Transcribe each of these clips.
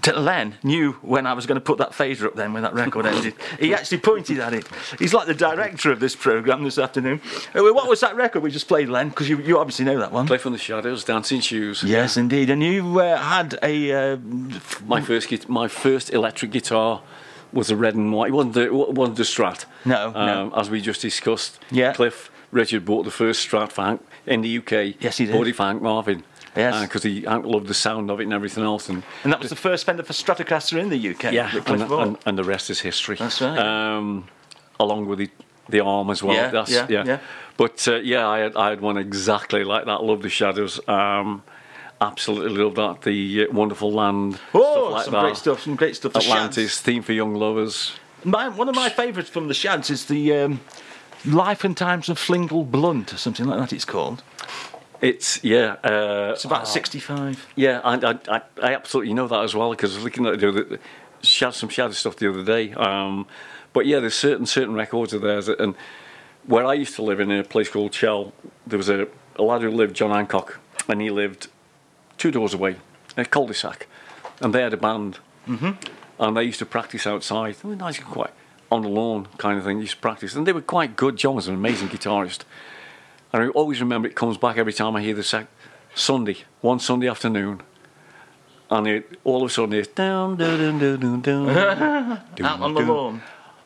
Len knew when I was going to put that phaser up then when that record ended. He actually pointed at it. He's like the director of this programme this afternoon. What was that record we just played, Len? Because you obviously know that one. Cliff and the Shadows, Dancing Shoes. Yes, indeed. And you had a... My first electric guitar was a red and white. It wasn't the Strat. No. As we just discussed. Yeah. Cliff Richard bought the first Strat for Hank in the UK. Yes, he did. Bought it for Hank Marvin. Yes. Because Hank loved the sound of it and everything else. And that was the first Fender for Stratocaster in the UK. Yeah, and the rest is history. That's right. Along with the arm as well. Yeah. But I had one exactly like that. Loved the Shadows. Absolutely loved that. The Wonderful Land. Oh, stuff like some great stuff. Atlantis, Theme for Young Lovers. One of my favourites from the Shads is the Life and Times of Flingle Blunt, or something like that it's called. It's about 65. Yeah, I absolutely know that as well because I was looking at some Shadow stuff the other day. But yeah, there's certain records of theirs, and where I used to live in a place called Chell, there was a lad who lived, John Hancock, and he lived 2 doors away, a cul-de-sac, and they had a band, and they used to practice outside. They were nice, quite on the lawn kind of thing. Used to practice, and they were quite good. John was an amazing guitarist. And I always remember it comes back every time I hear the one Sunday afternoon, and all of a sudden it's down, down, down, down, down, out on the lawn.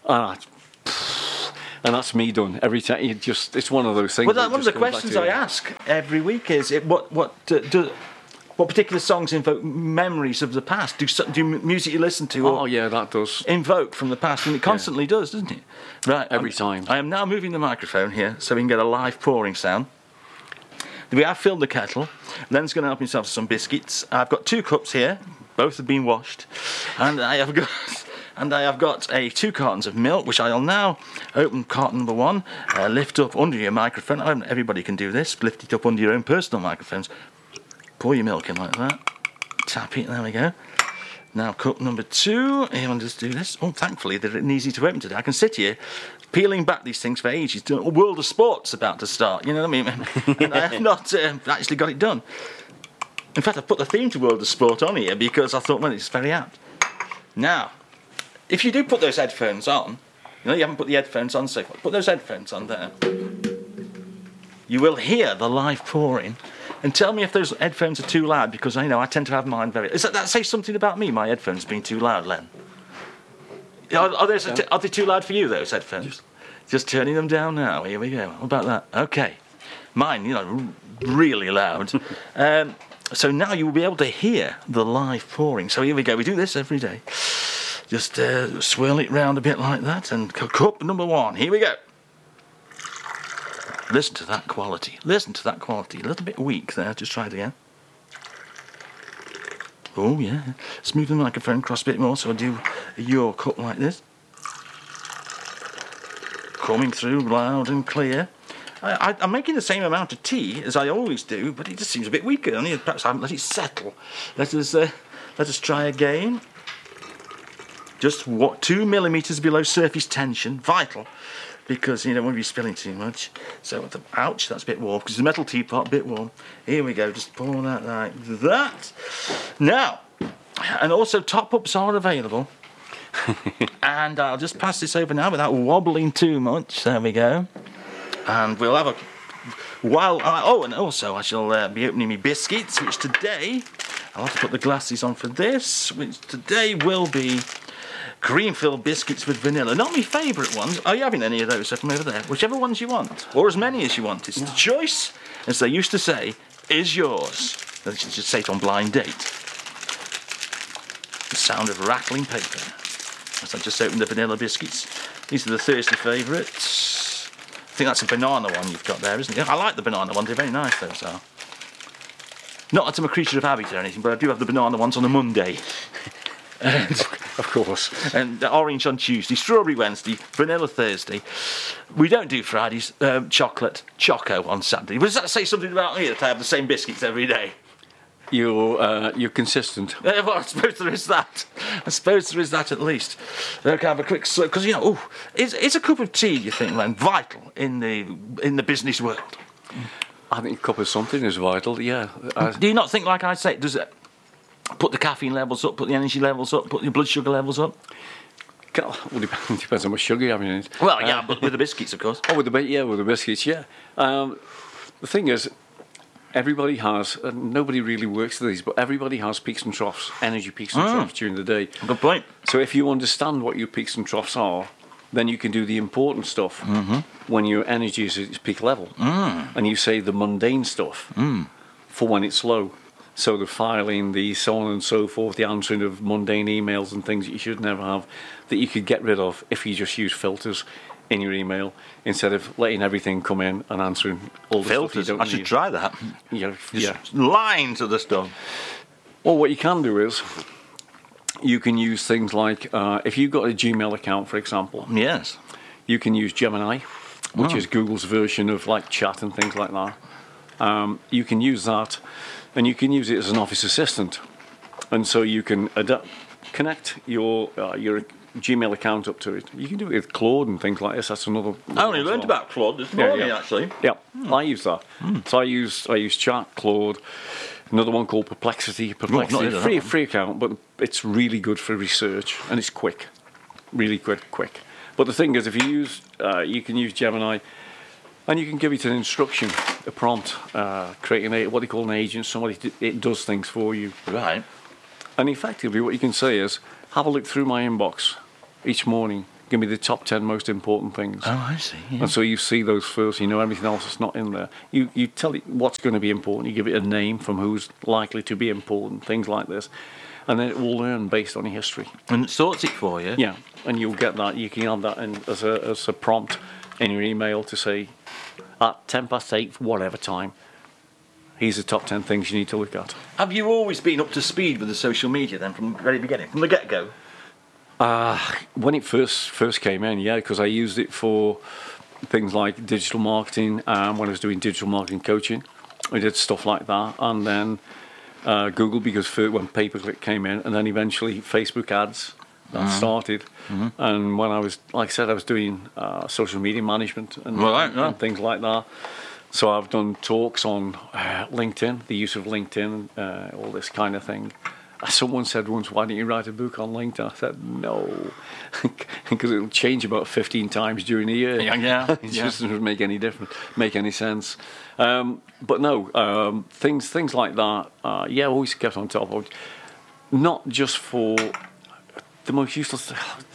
And that's me done every time. It's one of those things. Well, one of the questions I ask every week is what particular songs invoke memories of the past? Do music you listen to? Oh yeah, that does invoke from the past, and it constantly does, doesn't it? Right, every time. I am now moving the microphone here so we can get a live pouring sound. We have filled the kettle. Len's going to help himself to some biscuits. I've got 2 cups here. Both have been washed, and I have got 2 cartons of milk, which I'll now open carton number 1. Lift up under your microphone. Everybody can do this. Lift it up under your own personal microphones. Pour your milk in like that. Tap it. There we go. Now cup number 2. Here, I'll just do this. Oh, thankfully they're easy to open today. I can sit here peeling back these things for ages. World of Sport's about to start. You know what I mean? And I have not actually got it done. In fact, I put the theme to World of Sport on here because I thought, well, it's very apt. Now, if you do put those headphones on, you haven't put the headphones on so far. Put those headphones on there. You will hear the live pouring. And tell me if those headphones are too loud, because I know I tend to have mine very... Does that say something about me, my headphones being too loud, Len? Are they too loud for you, those headphones? Just turning them down now. Here we go. What about that? Okay. Mine, really loud. So now you will be able to hear the live pouring. So here we go. We do this every day. Just swirl it round a bit like that. And cup number 1. Here we go. Listen to that quality. Listen to that quality. A little bit weak there. Just try it again. Oh, yeah. Smooth the microphone across a bit more so I do your cup like this. Coming through loud and clear. I'm making the same amount of tea as I always do, but it just seems a bit weaker. Perhaps I haven't let it settle. Let us try again. Just 2 millimetres below surface tension. Vital. Because you don't want to be spilling too much. So, ouch, that's a bit warm, because it's a metal teapot, a bit warm. Here we go, just pour that like that. Now, and also top-ups are available. And I'll just pass this over now without wobbling too much. There we go. And we'll have a... and also I shall be opening my biscuits, which today... I'll have to put the glasses on for this, which today will be... cream-filled biscuits with vanilla. Not my favourite ones. Are you having any of those from over there? Whichever ones you want. Or as many as you want. It's the choice, as they used to say, is yours. They should just say it on blind date. The sound of rattling paper. As I just opened the vanilla biscuits. These are the thirsty favourites. I think that's a banana one you've got there, isn't it? I like the banana ones. They're very nice, those are. Not that I'm a creature of habit or anything, but I do have the banana ones on a Monday. Of course. And orange on Tuesday, strawberry Wednesday, vanilla Thursday. We don't do Fridays. Chocolate Choco on Saturday. Does that say something about me that I have the same biscuits every day? You're consistent. Well, I suppose there is that. I suppose there is that at least. Okay, have a quick slip, because is a cup of tea, you think, Len, vital in the business world? I think a cup of something is vital. Yeah. Do you not think, like I say, put the caffeine levels up, put the energy levels up, put your blood sugar levels up? Well, depends how much sugar you have in it. Well, yeah, but with the biscuits, of course. Oh, with the biscuits, yeah. The thing is, everybody has, and nobody really works with these, but everybody has peaks and troughs, energy peaks and troughs during the day. Good point. So if you understand what your peaks and troughs are, then you can do the important stuff when your energy is at its peak level. And you say the mundane stuff for when it's low. So the filing, the so on and so forth, the answering of mundane emails and things that you should never have, that you could get rid of if you just use filters in your email instead of letting everything come in and answering all the Filters. stuff you don't I need. should try that. Yeah. Just lines of the stuff. Well, what you can do is you can use things like, if you've got a Gmail account, for example, Yes. you can use Gemini, which is Google's version of like chat and things like that. You can use that, and you can use it as an office assistant. And so you can connect your Gmail account up to it. You can do it with Claude and things like this. That's another. I only learned about Claude this morning, actually. Yeah, I use that. So I use Chat, Claude, another one called Perplexity. not either, that one. Free account, but it's really good for research and it's quick, really quick. But the thing is, if you use, you can use Gemini, and you can give it an instruction, a prompt, creating what they call an agent. Somebody it does things for you. Right. And effectively, what you can say is, have a look through my inbox each morning. Give me the top 10 most important things. Oh, I see. Yeah. And so you see those first, you know everything else that's not in there. You tell it what's going to be important. You give it a name from who's likely to be important, things like this. And then it will learn based on your history. And it sorts it for you. Yeah, and you'll get that. You can have that in, as a prompt in your email to say, at 8:10, whatever time, here's the top 10 things you need to look at. Have you always been up to speed with the social media then, from the very beginning, from the get-go? When it first came in, yeah, because I used it for things like digital marketing. When I was doing digital marketing coaching, I did stuff like that, and then Google, because when pay-per-click came in, and then eventually Facebook ads that started. And when I was, like I said, I was doing social media management and things like that. So I've done talks on LinkedIn, the use of LinkedIn, all this kind of thing. Someone said once, why don't you write a book on LinkedIn? I said, no, because it'll change about 15 times during the year. Yeah. It just doesn't make any sense. But no, things like that, I always kept on top of it. Not just for the most useless,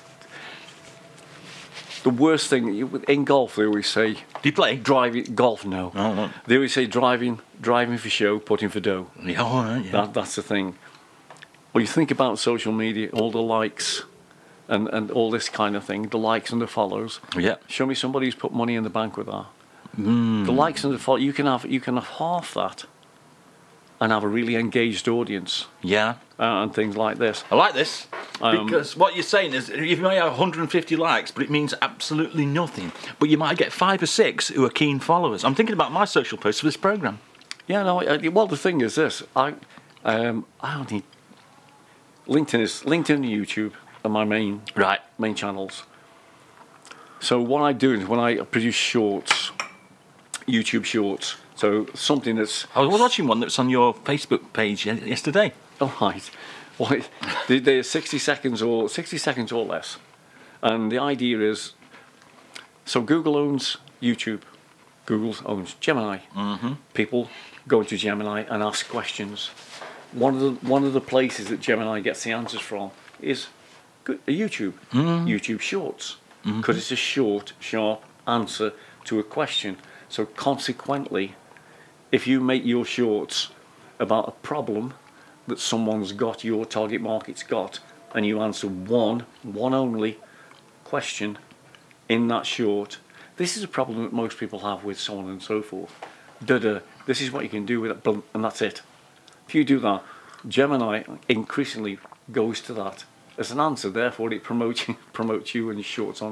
the worst thing, in golf they always say... Do you play? Driving, golf, no. Oh, no. They always say driving for show, putting for dough. Yeah, all right, yeah. That's the thing. Well, you think about social media, all the likes and all this kind of thing, the likes and the follows. Yeah. Show me somebody who's put money in the bank with that. The likes and the follows, you can have half that and have a really engaged audience. Yeah. And things like this. I like this, because what you're saying is you may have 150 likes, but it means absolutely nothing. But you might get 5 or 6 who are keen followers. I'm thinking about my social posts for this programme. Yeah, no. Well, the thing is this: I don't need LinkedIn and YouTube are my main channels. So what I do is when I produce shorts, YouTube shorts. So something that's... I was watching one that's on your Facebook page yesterday. Oh, right. Well, they're 60 seconds or less. And the idea is, so Google owns YouTube. Google owns Gemini. People go to Gemini and ask questions. One of the places that Gemini gets the answers from is YouTube. YouTube Shorts. Because it's a short, sharp answer to a question. So consequently, if you make your shorts about a problem that someone's got, your target market's got, and you answer one only question in that short, this is a problem that most people have with so on and so forth. This is what you can do with it, and that's it. If you do that, Gemini increasingly goes to that as an answer. Therefore, it promotes you and your shorts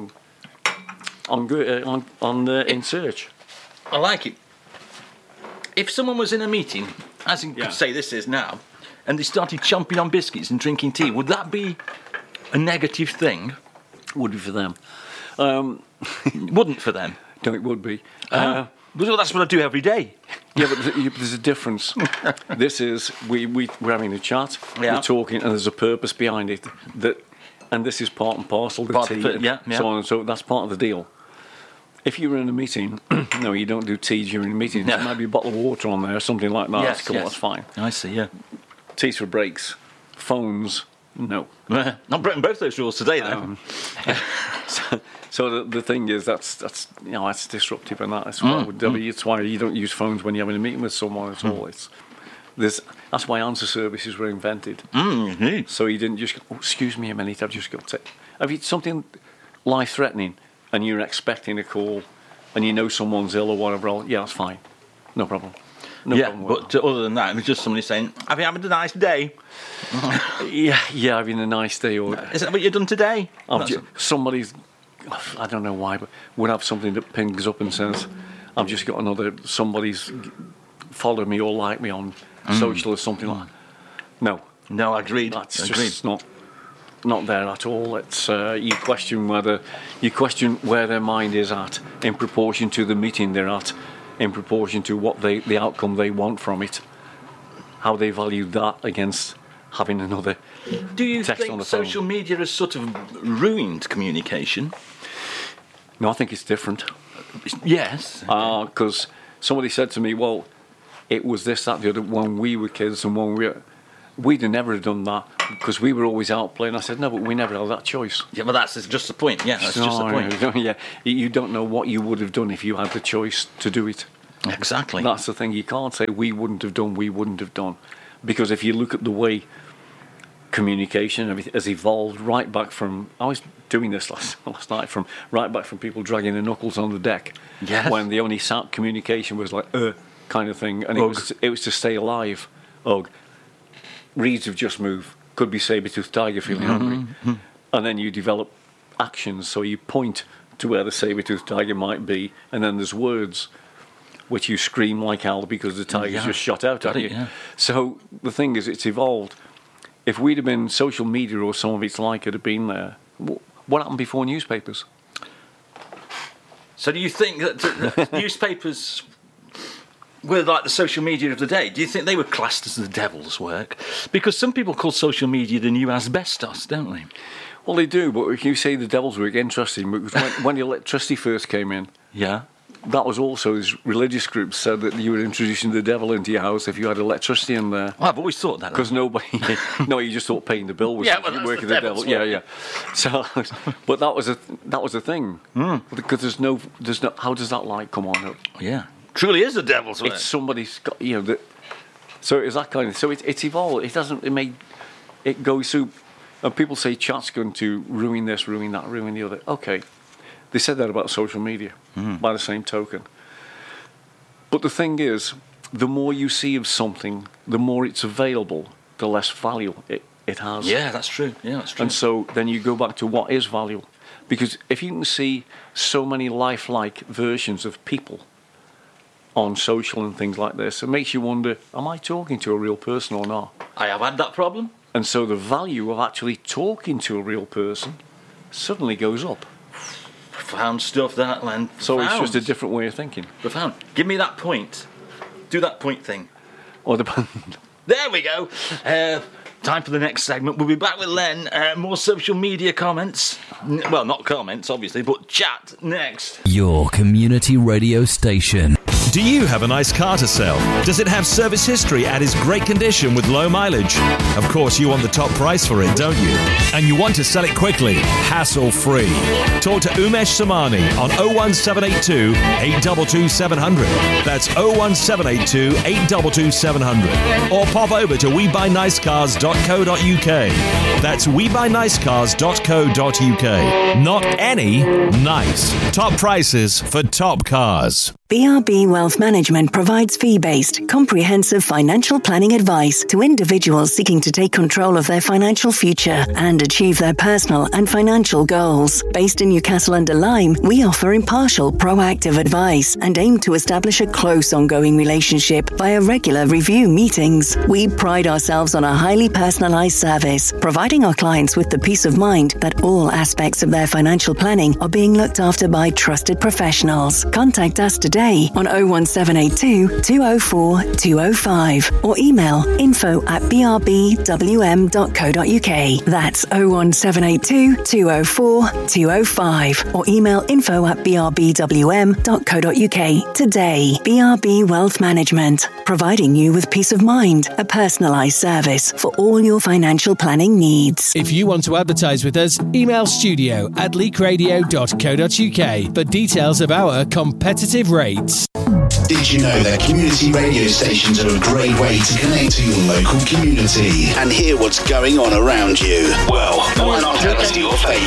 in search. I like it. If someone was in a meeting, as in could say this is now, and they started chomping on biscuits and drinking tea, would that be a negative thing? Would be for them. Wouldn't for them. No, it would be. Well, that's what I do every day. Yeah, but there's a difference. This is we're having a chat, Yeah. we're talking, and there's a purpose behind it. And this is part and parcel. The Part tea, of it, yeah. so on and so. That's part of the deal. If you were in a meeting, no, you don't do tea during a meeting. No. There might be a bottle of water on there, or something like that. That's cool. That's fine. I see. Yeah. Teas for breaks, phones, no. Not breaking both those rules today, though. So the thing is, that's disruptive, and that's why you don't use phones when you're having a meeting with someone at all. That's why answer services were invented. So you didn't just go, oh, excuse me a minute, I've just got to. Have you something life-threatening, and you're expecting a call, and you know someone's ill or whatever? Yeah, that's fine, no problem. No problem with but other than that, it was just somebody saying, "Have you had a nice day?" yeah, having a nice day, or Is that what you've done today? Somebody's, I don't know why, but would have something that pings up and says, I've just got somebody's follow me or like me on social or something like that. No, agreed. That's just not there at all. It's you question where their mind is at in proportion to the meeting they're at, in proportion to what the outcome they want from it, how they value that against having another Do you text on think the phone. social media has sort of ruined communication? No, I think it's different. Yes. Because somebody said to me, well, it was this, that, the other, when we were kids, and we'd have never done that because we were always out playing. I said, no, but we never had that choice. Yeah, but that's just the point. Yeah, that's just the point. Yeah, you don't know what you would have done if you had the choice to do it. Exactly. That's the thing. You can't say we wouldn't have done. Because if you look at the way communication everything has evolved right back from, I was doing this last night, from right back from people dragging their knuckles on the deck. Yes. When the only communication was like kind of thing, and it was to stay alive. Reeds have just moved. Could be saber-toothed tiger feeling hungry. And then you develop actions, so you point to where the saber-toothed tiger might be, and then there's words which you scream like hell because the tiger's just shot out at you. Yeah. So the thing is, it's evolved. If we'd have been social media or some of its like had been there, what happened before newspapers? So do you think that newspapers were like the social media of the day? Do you think they were classed as the devil's work? Because some people call social media the new asbestos, don't they? Well, they do, but if you say the devil's work, interesting, because when the electricity first came in, Yeah. that was also, as religious groups said, that you were introducing the devil into your house if you had electricity in there. Well, I've always thought that. Because nobody, no, you just thought paying the bill was Yeah, well, that's working the the devil's devil. work. Yeah. So, but that was a thing. Because there's no. How does that light come on? Yeah. Truly is the devil's work. It's somebody's got, so it's that kind of. So it's evolved. It goes through. And people say chat's going to ruin this, ruin that, ruin the other. Okay, they said that about social media. By the same token. But the thing is, the more you see of something, the more it's available, the less value it has. Yeah, that's true. Yeah, that's true. And so then you go back to what is value. Because if you can see so many lifelike versions of people on social and things like this, it makes you wonder, am I talking to a real person or not? I have had that problem. And so the value of actually talking to a real person suddenly goes up. Profound stuff, that, Len. So it's just a different way of thinking. Profound. Give me that point. Do that point thing. Or There we go. Time for the next segment. We'll be back with Len. More social media comments. Well, not comments, obviously, but chat next. Your community radio station. Do you have a nice car to sell? Does it have service history and is great condition with low mileage? Of course, you want the top price for it, don't you? And you want to sell it quickly, hassle-free. Talk to Umesh Samani on 01782 822 700. That's 01782 822 700. Or pop over to WeBuyNiceCars.co.uk. That's WeBuyNiceCars.co.uk. Not any, nice. Top prices for top cars. BRB Wealth Management provides fee-based, comprehensive financial planning advice to individuals seeking to take control of their financial future and achieve their personal and financial goals. Based in Newcastle-under-Lyme, we offer impartial, proactive advice and aim to establish a close ongoing relationship via regular review meetings. We pride ourselves on a highly personalised service, providing our clients with the peace of mind that all aspects of their financial planning are being looked after by trusted professionals. Contact us today on 01782 204 205 or email info@brbwm.co.uk. That's 01782 204 205 or email info@brbwm.co.uk. Today, BRB Wealth Management, providing you with peace of mind, a personalised service for all your financial planning needs. If you want to advertise with us, email studio@leakradio.co.uk for details of our competitive rates. Did you know that community radio stations are a great way to connect to your local community and hear what's going on around you? Well, why not tell us your favourites?